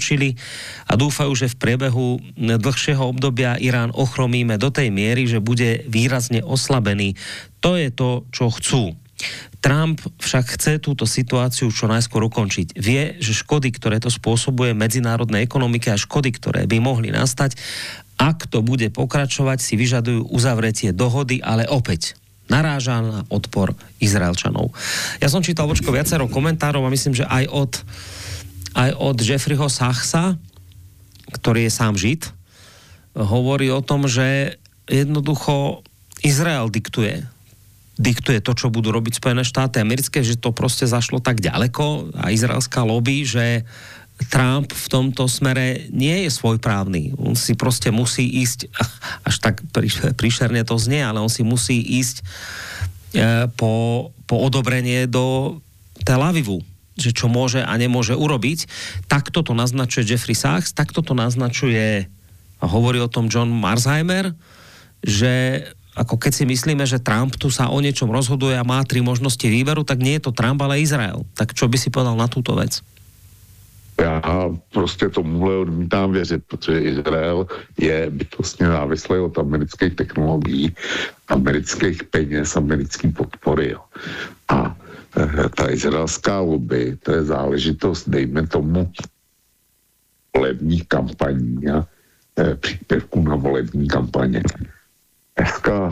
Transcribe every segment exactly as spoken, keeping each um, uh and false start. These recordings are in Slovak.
ukončili a dúfajú, že v priebehu dlhšieho obdobia Irán ochromíme do tej miery, že bude výrazne oslabený. To je to, čo chcú. Trump však chce túto situáciu čo najskôr ukončiť. Vie, že škody, ktoré to spôsobuje medzinárodnej ekonomike a škody, ktoré by mohli nastať, ak to bude pokračovať, si vyžadujú uzavretie dohody, ale opäť naráža na odpor Izraelčanov. Ja som čítal vočko viacero komentárov a myslím, že aj od, aj od Jeffreyho Sachsa, ktorý je sám Žid, hovorí o tom, že jednoducho Izrael diktuje diktuje to, čo budú robiť Spojené štáty americké, že to proste zašlo tak ďaleko a izraelská lobby, že Trump v tomto smere nie je svojprávny. On si proste musí ísť, až tak príšerne to znie, ale on si musí ísť po, po odobrenie do Tel Avivu, že čo môže a nemôže urobiť. Takto to naznačuje Jeffrey Sachs, takto to naznačuje a hovorí o tom John Marsheimer, že ako keď si myslíme, že Trump tu sa o niečom rozhoduje a má tri možnosti výberu, tak nie je to Trump, ale Izrael. Tak čo by si povedal na túto vec? Já prostě tomuhle odmítám věřit, protože Izrael je bytostně závislý od amerických technologií, amerických peněz, americký podpory. Jo. A e, ta izraelská lobby, to je záležitost, dejme tomu, volebních kampaní a e, příspěvků na volební kampaně. Dneska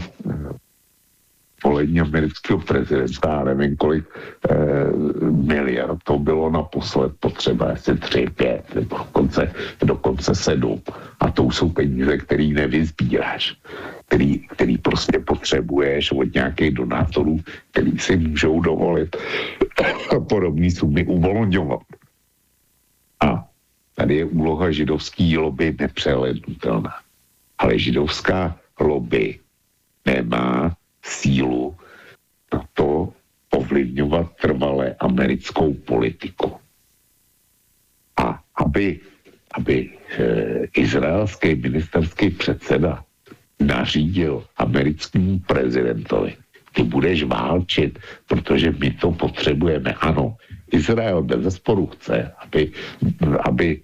volení amerického prezidenta, nevím kolik eh, miliard, to bylo naposled potřeba, asi tři, pět, nebo dokonce, dokonce sedm. A to jsou peníze, který nevyzbíráš, který, který prostě potřebuješ od nějakých donátorů, který si můžou dovolit podobné sumy uvolňovat. A tady je úloha židovský lobby nepřehlednutelná. Ale židovská lobby nemá sílu na to ovlivňovat trvale americkou politiku. A aby, aby e, izraelský ministerský předseda nařídil americkému prezidentovi, ty budeš válčit, protože my to potřebujeme. Ano, Izrael bez sporu chce, aby, aby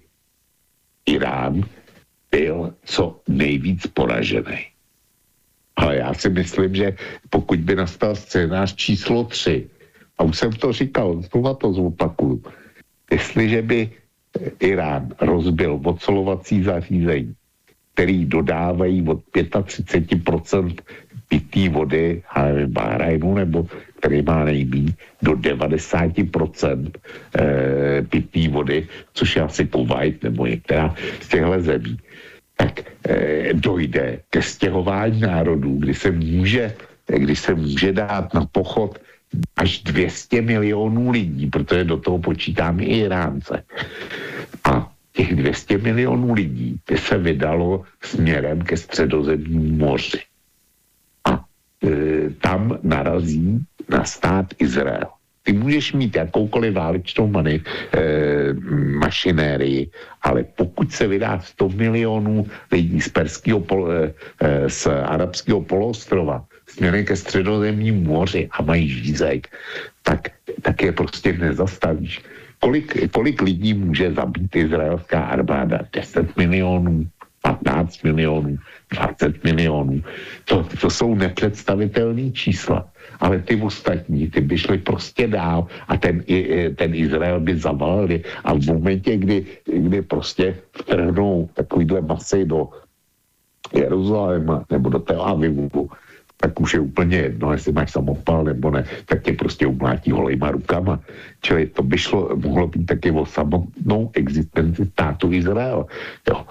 Irán byl co nejvíc poražený. Ale já si myslím, že pokud by nastal scénář číslo tři, a už jsem to říkal, znova to zopakuju, jestliže by Irán rozbil ocelovací zařízení, který dodávají od třicet pět procent pitné vody Bahrajnu, nebo který má nejméně do devadesát procent e, pitné vody, což je asi Kuvajt nebo některá z těchto zemí, tak e, dojde ke stěhování národů, kdy se může, kdy se může dát na pochod až dvě stě milionů lidí, protože do toho počítáme i Iránce. A těch dvě stě milionů lidí by se vydalo směrem ke Středozemnímu moři. A e, tam narazí na stát Izrael. Ty můžeš mít jakoukoliv válečnou mani, e, mašinérii, ale pokud se vydá sto milionů lidí z perského pol, e, z arabského poloostrova směrem ke Středozemnímu moři a mají žízek, tak, tak je prostě nezastavíš. Kolik, kolik lidí může zabít izraelská armáda? deset milionů, patnáct milionů, dvacet milionů. To, to jsou nepředstavitelné čísla. Ale ty ostatní, ty by šli prostě dál a ten, ten Izrael by zavalili. A v momentě, kdy, kdy prostě vtrhnou takovýhle masy do Jeruzaléma nebo do Tel Avivu, tak už je úplně jedno, jestli máš samopal nebo ne, tak tě prostě umlátí holejma rukama. Čili to by šlo, mohlo být taky o samotnou existenci státu Izrael. Jo.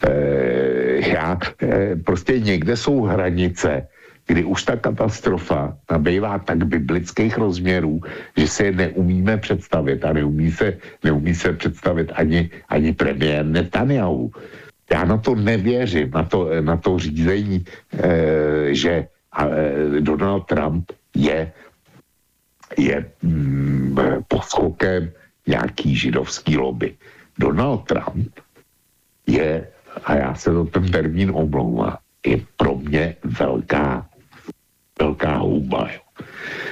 E, já, e, prostě někde jsou hranice, kdy už ta katastrofa nabývá tak biblických rozměrů, že si je neumíme představit a neumí se, neumí se představit ani, ani premiér Netanyahu. Já na to nevěřím, na to, na to řízení, e, že Donald Trump je, je mm, poskokem nějaký židovský lobby. Donald Trump je, a já se to ten termín omlouvám, je pro mě velká, velká houba.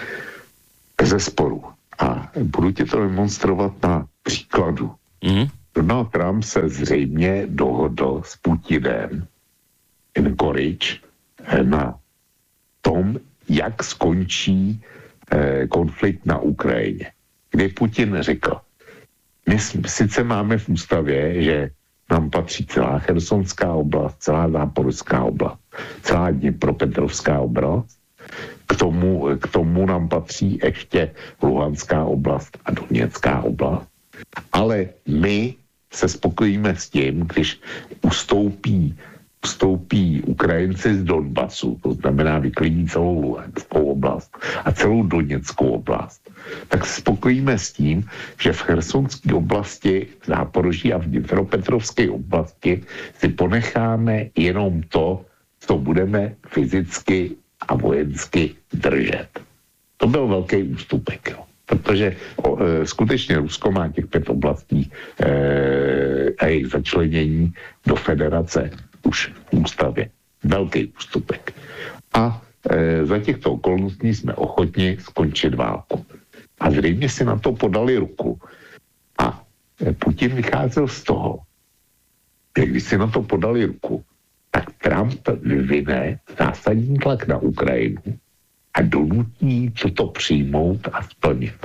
Ze sporu. A budu ti to demonstrovat na příkladu. Mm. Donald Trump se zřejmě dohodl s Putinem encourage na tom, jak skončí eh, konflikt na Ukrajině. Kdy Putin řekl, my sice máme v ústavě, že nám patří celá Chersonská oblast, celá Záporožská oblast, celá Dněpropetrovská oblast, k tomu, k tomu nám patří ještě Luhanská oblast a Doněcká oblast, ale my se spokojíme s tím, když ustoupí, ustoupí Ukrajinci z Donbasu, to znamená vyklidí celou Luhanskou oblast a celou Doněckou oblast, tak se spokojíme s tím, že v Chersonské oblasti, v Záporoží a v Dněpropetrovské oblasti si ponecháme jenom to, co budeme fyzicky a vojensky držet. To byl velký ústupek, jo. Protože o, e, skutečně Rusko má těch pět oblastí e, a jejich začlenění do federace už v ústavě. Velký ústupek. A e, za těchto okolností jsme ochotni skončit válku. A zřejmě si na to podali ruku. A e, Putin vycházel z toho, že když si na to podali ruku, tak Trump vyvine zásadní tlak na Ukrajinu a donutí, co to přijmout a splnit.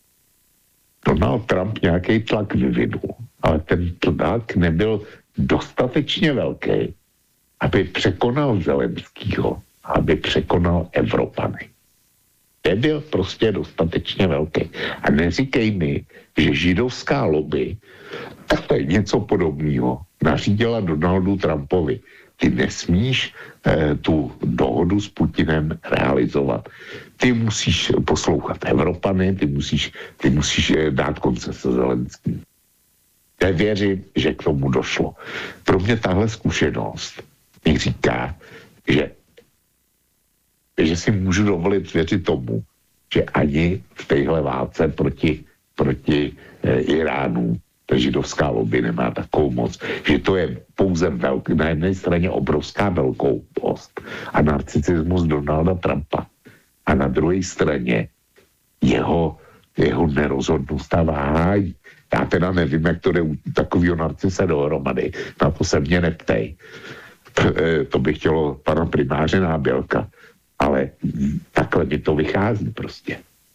Donald Trump nějaký tlak vyvinul, ale ten tlak nebyl dostatečně velký, aby překonal Zelenskýho, aby překonal Evropany. Nebyl prostě dostatečně velký. A neříkej mi, že židovská lobby, to je něco podobného, nařídila Donaldu Trumpovi. Ty nesmíš eh, tu dohodu s Putinem realizovat. Ty musíš poslouchat Evropany, ty musíš, ty musíš eh, dát koncese Zelenským. Já věřím, že k tomu došlo. Pro mě tahle zkušenost mi říká, že, že si můžu dovolit věřit tomu, že ani v téhle válce proti, proti eh, Iránu ta židovská lobby nemá takovou moc, že to je pouze velký, na jedné straně obrovská velkoupost a narcisismus Donalda Trumpa a na druhé straně jeho, jeho nerozhodnost a váhání. Já teda nevím, jak to jde u takového narcise dohromady, na to se mě neptej. To by chtělo pana primáře Nábělka, ale takhle mi to vychází prostě.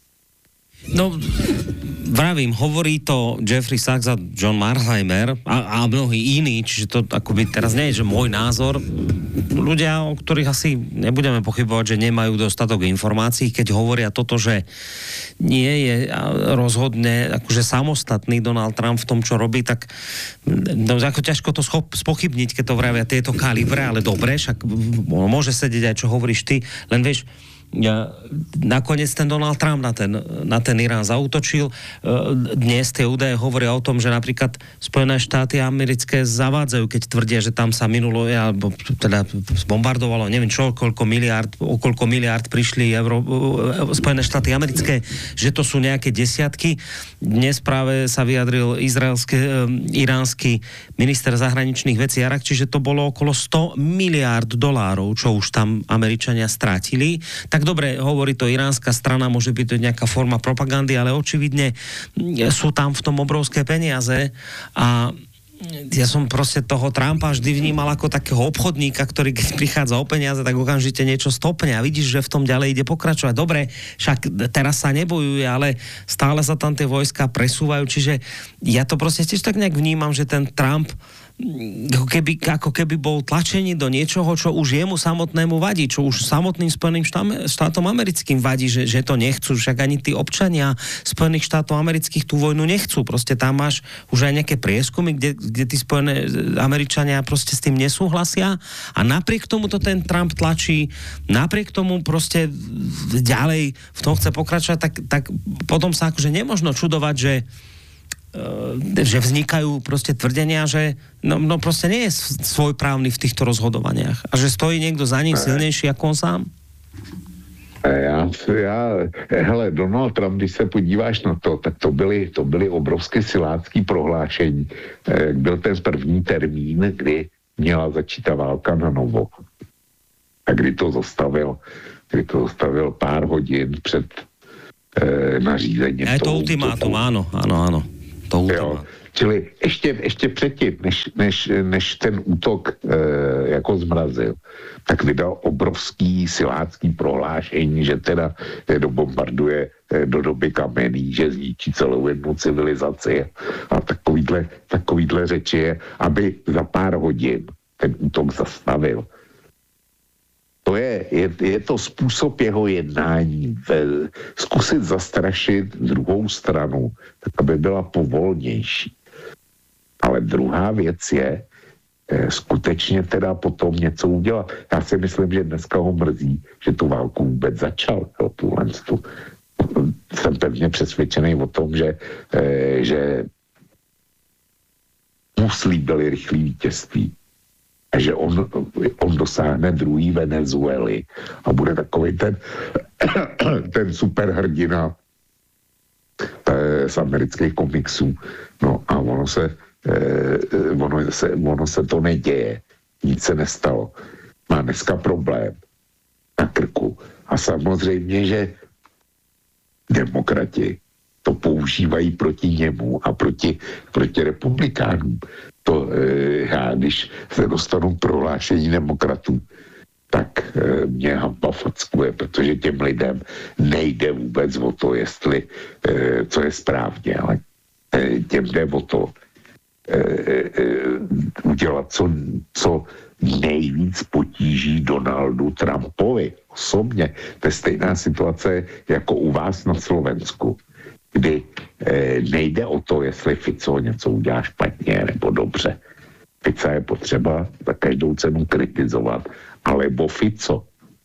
No, vravím, hovorí to Jeffrey Sachs a John Marsheimer a, a mnohí iní, čiže to akoby teraz nie je, že môj názor. Ľudia, o ktorých asi nebudeme pochybovať, že nemajú dostatok informácií, keď hovoria toto, že nie je rozhodne akože samostatný Donald Trump v tom, čo robí, tak no, ako ťažko to schop, spochybniť, keď to vravia tieto kalibre, ale dobre, však môže sedieť aj, čo hovoríš ty, len vieš, ja, nakoniec ten Donald Trump na ten, na ten Irán zaútočil. Dnes tie údaje hovoria o tom, že napríklad Spojené štáty americké zavádzajú, keď tvrdia, že tam sa minulo, alebo teda zbombardovalo, neviem čo, koľko miliárd, o koľko miliárd prišli Euró... Spojené štáty americké, že to sú nejaké desiatky. Dnes práve sa vyjadril izraelský, iránsky minister zahraničných vecí Arak, čiže to bolo okolo sto miliárd dolárov, čo už tam Američania strátili. Tak dobre, hovorí to iránska strana, môže byť to nejaká forma propagandy, ale očividne sú tam v tom obrovské peniaze a ja som proste toho Trumpa vždy vnímal ako takého obchodníka, ktorý keď prichádza o peniaze, tak okamžite niečo stopne a vidíš, že v tom ďalej ide pokračovať. Dobre, však teraz sa nebojuje, ale stále sa tam tie vojska presúvajú, čiže ja to proste tiež tak nejak vnímam, že ten Trump ako keby, ako keby bol tlačený do niečoho, čo už jemu samotnému vadí, čo už samotným Spojeným štátom americkým vadí, že, že to nechcú, však ani tí občania Spojených štátov amerických tú vojnu nechcú. Proste tam máš už aj nejaké prieskumy, kde, kde tí Spojené Američania proste s tým nesúhlasia a napriek tomu to ten Trump tlačí, napriek tomu proste ďalej v tom chce pokračovať, tak, tak potom sa akože nemožno čudovať, že že vznikajú proste tvrdenia, že no, no proste nie je svojprávny v týchto rozhodovaniach a že stojí niekto za ním silnejší ako on sám? Já, já, hele, Donald Trump, když se podíváš na to, tak to byly, to byly obrovské silácký prohlášení. Byl ten první termín, kdy měla začít ta válka na novo. A kdy to zastavil, kdy to zastavil pár hodin před eh, nařízením. Je to ultimátum, áno, áno, áno. To jo, Čili ještě, ještě předtím, než, než, než ten útok e, jako zmrazil, tak vydal obrovský silácký prohlášení, že teda dobombarduje e, do doby kamenný, že zničí celou jednu civilizaci a takovýhle, takovýhle řeči je, aby za pár hodin ten útok zastavil. To je, je, je to způsob jeho jednání. Ve, zkusit zastrašit druhou stranu, tak aby byla povolnější. Ale druhá věc je e, skutečně teda potom něco udělat. Já si myslím, že dneska ho mrzí, že tu válku vůbec začal. Jo, tuhle, tu. Jsem pevně přesvědčený o tom, že, e, že mu slíbili rychlé vítězství. A že on, on dosáhne druhý Venezuely a bude takový ten, ten superhrdina z amerických komiksů. No a ono se, eh, ono, se, ono se to neděje. Nic se nestalo. Má dneska problém na krku. A samozřejmě, že demokrati to používají proti němu a proti, proti republikánům. To eh, já, když se dostanu prohlášení demokratů, tak e, mě hamba fackuje, protože těm lidem nejde vůbec o to, jestli, e, co je správně, ale e, těm jde o to e, e, udělat co, co nejvíc potíží Donaldu Trumpovi osobně. To je stejná situace jako u vás na Slovensku, kdy e, nejde o to, jestli Fico něco udělá špatně nebo dobře. Fica je potřeba za každou cenu kritizovat, alebo Fico.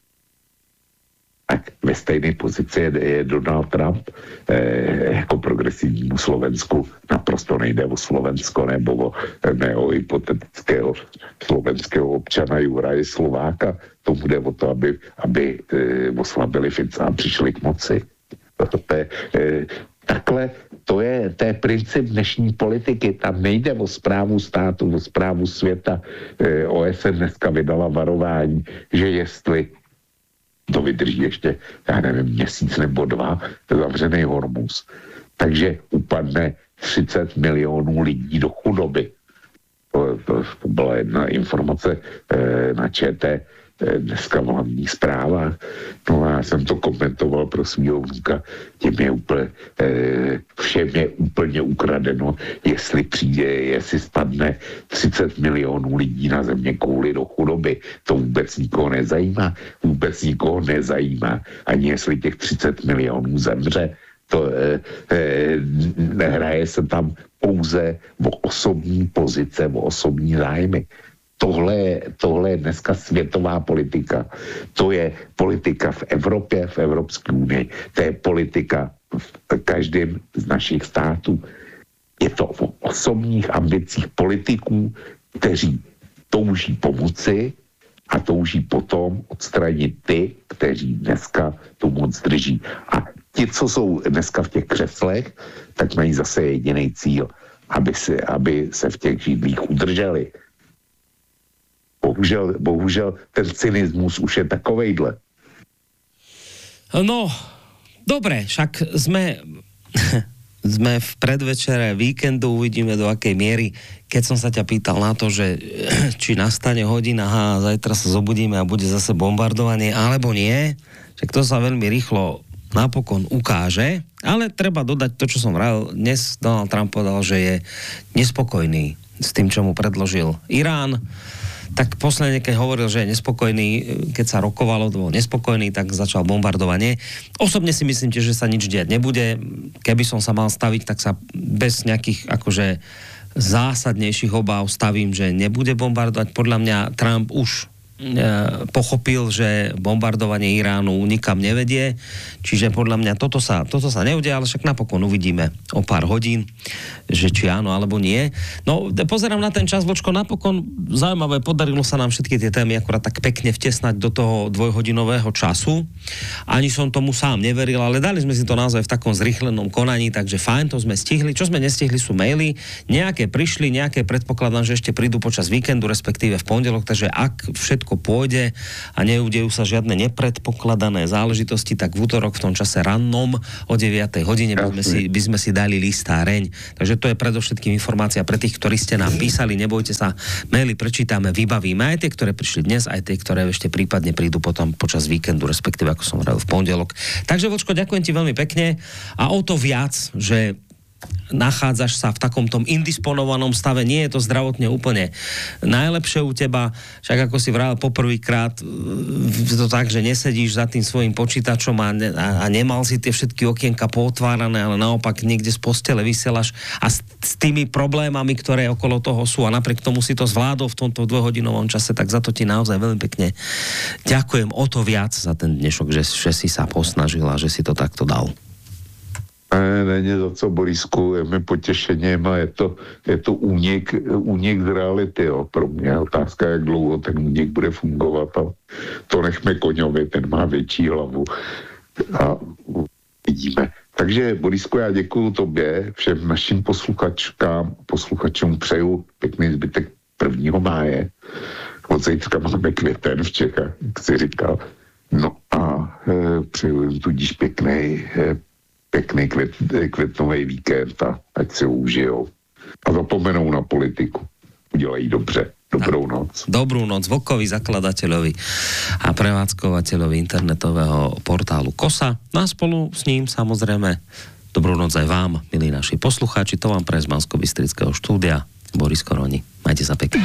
Tak ve stejné pozici je, je Donald Trump eh, jako progresivnímu Slovensku. Naprosto nejde o Slovensko nebo o, ne, o hypotetického slovenského občana Juraje Slováka. Tomu jde o to, aby, aby eh, oslabili Fica a přišli k moci. To je, eh, takhle to je, to je princip dnešní politiky. Tam nejde o správu státu, o správu světa. E, O S N dneska vydala varování, že jestli to vydrží ještě, já nevím, měsíc nebo dva, zavřený Hormuz, takže upadne třicet milionů lidí do chudoby. To, to, to byla jedna informace e, na ČT dneska v hlavních zprávách. No a já jsem to komentoval pro svýho vnuka. Těm je úplně, eh, všem je úplně ukradeno, jestli přijde, jestli spadne třicet milionů lidí na země kouli do chudoby. To vůbec nikoho nezajímá. Vůbec nikoho nezajímá. Ani jestli těch třicet milionů zemře. To eh, eh, nehraje se tam pouze o osobní pozice, o osobní zájmy. Tohle, tohle je dneska světová politika. To je politika v Evropě, v Evropské unii. To je politika v každém z našich států. Je to o osobních ambicích politiků, kteří touží pomoci a touží potom odstranit ty, kteří dneska tu moc drží. A ti, co jsou dneska v těch křeslech, tak mají zase jediný cíl, aby se, aby se v těch židlích udrželi. Bohužel, bohužel ten cynismus už je takovejhle. No, dobre, však sme sme v predvečere víkendu, uvidíme do akej miery. Keď som sa ťa pýtal na to, že či nastane hodina, aha, zajtra sa zobudíme a bude zase bombardovanie, alebo nie, však to sa veľmi rýchlo napokon ukáže, ale treba dodať to, čo som vral. Dnes Donald Trump povedal, že je nespokojný s tým, čo mu predložil Irán. Tak posledne, keď hovoril, že je nespokojný, keď sa rokovalo, to bol nespokojný, tak začal bombardovanie. Osobne si myslím tiež, že sa nič diať nebude. Keby som sa mal staviť, tak sa bez nejakých akože zásadnejších obáv stavím, že nebude bombardovať. Podľa mňa Trump už pochopil, že bombardovanie Iránu nikam nevedie, čiže podľa mňa toto sa, toto sa neudeje, ale však napokon uvidíme o pár hodín, že či áno alebo nie. No, pozerám na ten čas, Vočko, napokon zaujímavé, podarilo sa nám všetky tie témy akorát tak pekne vtesnať do toho dvojhodinového času. Ani som tomu sám neveril, ale dali sme si to naozaj v takom zrýchlenom konaní, takže fajn, to sme stihli. Čo sme nestihli sú maily, nejaké prišli, nejaké predpokladám, že ešte prídu počas víkendu, respektíve v pondelok, takže ak všetko ako pôjde a neudejú sa žiadne nepredpokladané záležitosti, tak v útorok v tom čase rannom o deviatej hodine by sme, si, by sme si dali listáreň. Takže to je predovšetkým informácia pre tých, ktorí ste nám písali. Nebojte sa, maily prečítame, vybavíme aj tie, ktoré prišli dnes, aj tie, ktoré ešte prípadne prídu potom počas víkendu, respektíve ako som hovoril v pondelok. Takže Vočko, ďakujem ti veľmi pekne a o to viac, že nachádzaš sa v takomto indisponovanom stave, nie je to zdravotne úplne najlepšie u teba, však ako si vravel poprvýkrát to tak, že nesedíš za tým svojím počítačom a, ne, a, a nemal si tie všetky okienka pootvárané, ale naopak niekde z postele vysielaš a s, s tými problémami, ktoré okolo toho sú a napriek tomu si to zvládol v tomto dvojhodinovom čase, tak za to ti naozaj veľmi pekne ďakujem o to viac za ten dnešok, že, že si sa posnažil a že si to takto dal. Ne, není za co, Borisku, je mi potěšením a je to, je to únik, únik z reality, jo, pro mě. Otázka, jak dlouho ten únik bude fungovat a to nechme Koňovi, ten má větší hlavu a vidíme. Takže, Borisku, já děkuju tobě, všem našim posluchačkám, posluchačům přeju pěkný zbytek prvního máje. Od zítřka máme květen v Čechách, jak jsi říkal. No a e, přeju jim tudíž pěkný e, pěkný květ, květnový víkend a ať si ho užijou. A zapomenou na politiku. Udělají dobře. Dobrou noc. Dobrú noc Vlkovi, zakladateľovi a prevádzkovateľovi internetového portálu Kosa. No a spolu s ním samozrejme dobrú noc aj vám, milí naši poslucháči. To vám pre z Banskobystrického štúdia Boris Koroni. Majte sa pekne.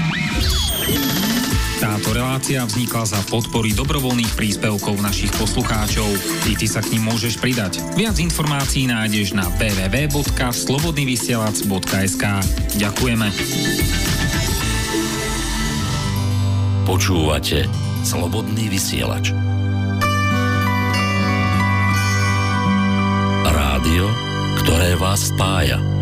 Táto relácia vznikla za podpory dobrovoľných príspevkov našich poslucháčov. I ty sa k nim môžeš pridať. Viac informácií nájdeš na w w w bodka slobodnyvysielac bodka es ká. Ďakujeme. Počúvate Slobodný vysielač. Rádio, ktoré vás spája.